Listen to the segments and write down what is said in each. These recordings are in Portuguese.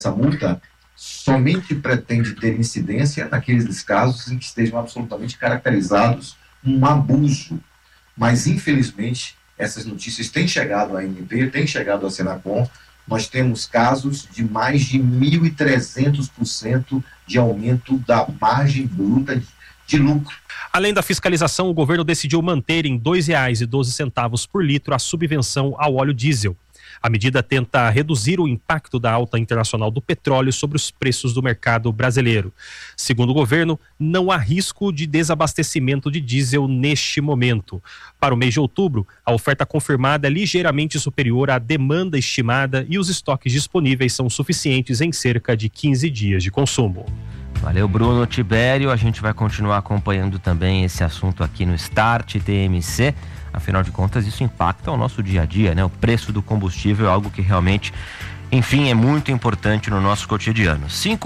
essa multa somente pretende ter incidência naqueles casos em que estejam absolutamente caracterizados um abuso. Mas, infelizmente, essas notícias têm chegado à ANP, têm chegado à Senacom. Nós temos casos de mais de 1.300% de aumento da margem bruta de lucro. Além da fiscalização, o governo decidiu manter em R$ 2,12 por litro a subvenção ao óleo diesel. A medida tenta reduzir o impacto da alta internacional do petróleo sobre os preços do mercado brasileiro. Segundo o governo, não há risco de desabastecimento de diesel neste momento. Para o mês de outubro, a oferta confirmada é ligeiramente superior à demanda estimada e os estoques disponíveis são suficientes em cerca de 15 dias de consumo. Valeu, Bruno Tibério. A gente vai continuar acompanhando também esse assunto aqui no Start TMC. Afinal de contas, isso impacta o nosso dia a dia, né? O preço do combustível é algo que realmente, enfim, é muito importante no nosso cotidiano.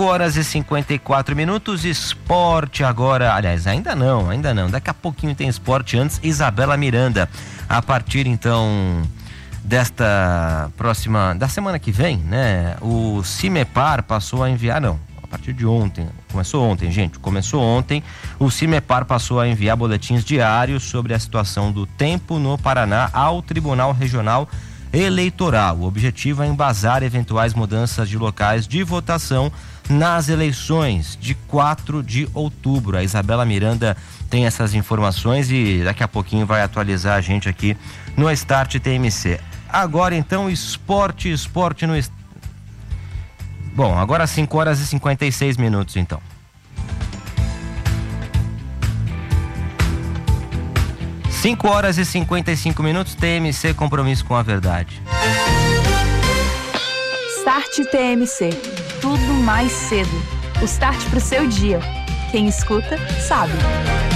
5h54, esporte agora. Aliás, ainda não. Daqui a pouquinho tem esporte. Antes, Isabela Miranda. A partir, então, da semana que vem, né? O CIMEPAR passou a enviar, a partir de ontem, começou ontem, o CIMEPAR passou a enviar boletins diários sobre a situação do tempo no Paraná ao Tribunal Regional Eleitoral. O objetivo é embasar eventuais mudanças de locais de votação nas eleições de 4 de outubro. A Isabela Miranda tem essas informações e daqui a pouquinho vai atualizar a gente aqui no Start TMC. Agora então, esporte no Start. Bom, agora 5h56 então. Cinco horas e 55 minutos, TMC, compromisso com a verdade. Start TMC, tudo mais cedo. O start pro seu dia. Quem escuta, sabe.